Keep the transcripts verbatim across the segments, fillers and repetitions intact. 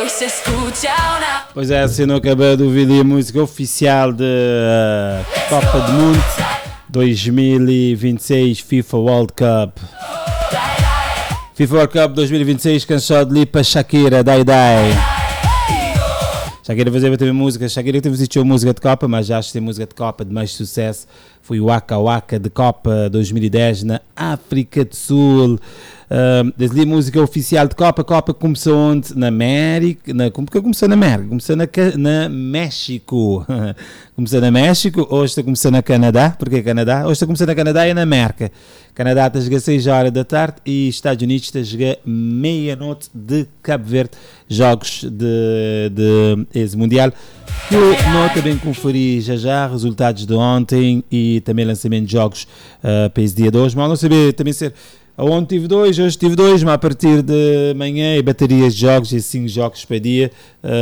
hoy se escucha una. Pois é, se não acabou de ouvir a música oficial da uh, Copa do Mundo dois mil e vinte e seis FIFA World Cup. FIFA World Cup dois mil e vinte e seis, canção de Lipa Shakira, Dai Dai. Shakira fazia também música, Shakira teve assistiu música de Copa, mas já acho que tem música de Copa de mais sucesso. Foi o Waka Waka de Copa dois mil e dez na África do Sul. Uh, desde a música oficial de Copa, Copa começou onde? Na América, na, porque começou na América, começou na, na México, começou na México, hoje está começando na Canadá, porque Canadá? Hoje está começando na Canadá e na América. Canadá está a jogar seis horas da tarde e Estados Unidos está a jogar meia-noite de Cabo Verde, jogos de, de esse Mundial. Eu não também conferi já já resultados de ontem e também lançamento de jogos uh, para esse dia de hoje, mas não sabia também ser. Ontem tive dois, hoje tive dois, mas a partir de manhã e baterias de jogos e cinco jogos para dia.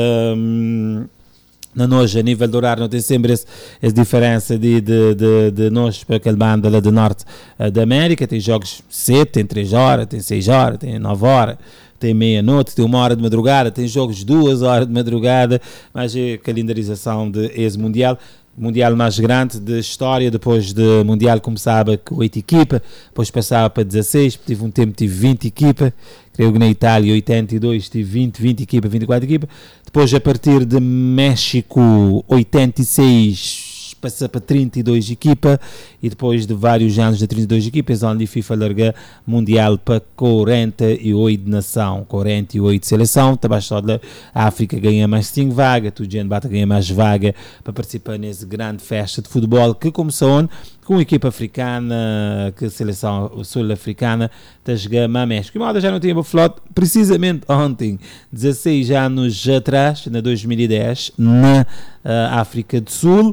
Um, na nós, a nível do horário, não tem sempre essa, essa diferença de, de, de, de nós para aquele banda lá do norte uh, da América. Tem jogos cedo, tem três horas, tem seis horas, tem nove horas. Tem meia-noite, tem uma hora de madrugada, tem jogos duas horas de madrugada, mas é calendarização de ex-mundial. Mundial mais grande de história, depois do Mundial começava com oito equipas, depois passava para dezasseis, tive um tempo tive vinte equipas, creio que na Itália oitenta e dois tive vinte, vinte equipas, vinte e quatro equipas, depois a partir de México oitenta e seis passa para trinta e duas equipas e depois de vários anos de trinta e duas equipas, onde a FIFA larga Mundial para quarenta e oito nação, quarenta e oito seleção, também só da África ganha mais cinco vagas, tudo gente bata ganha mais vaga para participar nesse grande festa de futebol que começou onde? Com a equipa africana, que a seleção sul-africana está a jogar a México. E malta já não tinha para falar, precisamente ontem, dezasseis anos atrás, na dois mil e dez, na uh, África do Sul,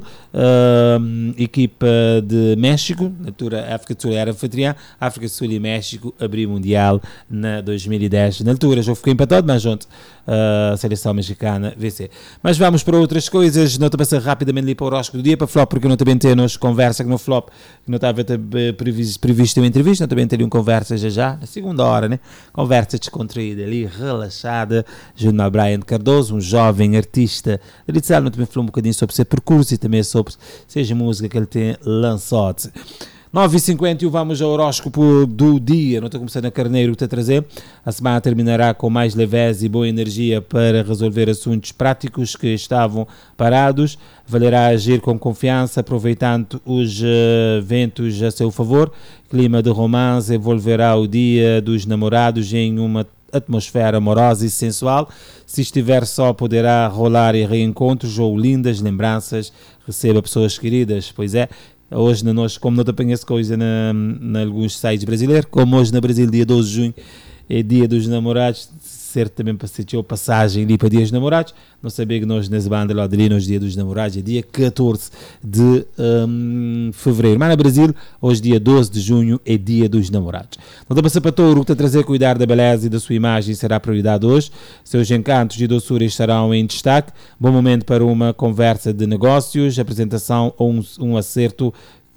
uh, equipa de México, na altura a África do Sul era anfitriã, África do Sul e México abriu o Mundial na dois mil e dez. Na altura já ficou empatado, mas junto a uh, seleção mexicana vencer. Mas vamos para outras coisas, não estou a passar rapidamente ali para o horóscopo do dia, para flop, porque não também temos conversa que no flop, que não estava previsto, previsto uma entrevista, não também teria uma conversa já já, na segunda hora, né? Conversa descontraída ali, relaxada, junto ao Brian Cardoso, um jovem artista. Ele também falou um bocadinho sobre o seu percurso e também sobre seja música que ele tem lançado. nove e cinquenta e vamos ao horóscopo do dia. Não estou começando a carneiro que te a trazer. A semana terminará com mais leveza e boa energia para resolver assuntos práticos que estavam parados. Valerá agir com confiança, aproveitando os uh, ventos a seu favor. Clima de romance envolverá o dia dos namorados em uma atmosfera amorosa e sensual. Se estiver só, poderá rolar em reencontros ou lindas lembranças. Receba pessoas queridas, pois é. Hoje na nós, como não te apanhas coisa na, na alguns sites brasileiros, como hoje na Brasil, dia doze de junho, é dia dos namorados, certo também passou passagem ali para dias dos namorados, não sabia que nós nessa banda lá de nos dia dos namorados é dia catorze de um, fevereiro, mas no Brasil, hoje dia doze de junho, é dia dos namorados. Não te passa para touro, que te trazer cuidar da beleza e da sua imagem será prioridade hoje, seus encantos e doçuras estarão em destaque, bom momento para uma conversa de negócios, apresentação ou um, um acerto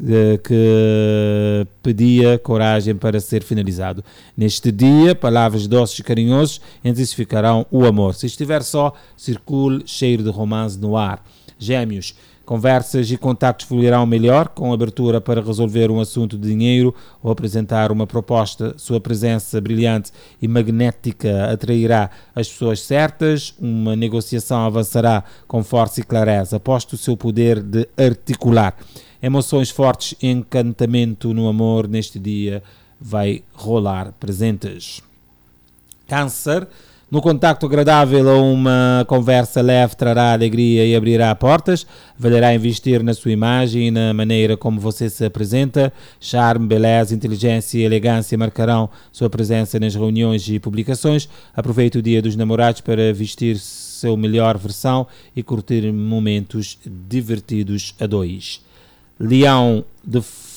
que pedia coragem para ser finalizado. Neste dia, palavras doces e carinhosos intensificarão o amor. Se estiver só, circule cheiro de romance no ar. Gêmeos, conversas e contactos fluirão melhor, com abertura para resolver um assunto de dinheiro ou apresentar uma proposta. Sua presença brilhante e magnética atrairá as pessoas certas, uma negociação avançará com força e clareza. Aposte o seu poder de articular. Emoções fortes e encantamento no amor neste dia vai rolar presentes. Câncer, no contacto agradável a uma conversa leve trará alegria e abrirá portas, valerá investir na sua imagem e na maneira como você se apresenta. Charme, beleza, inteligência e elegância marcarão sua presença nas reuniões e publicações. Aproveite o dia dos namorados para vestir sua melhor versão e curtir momentos divertidos a dois. Leão, de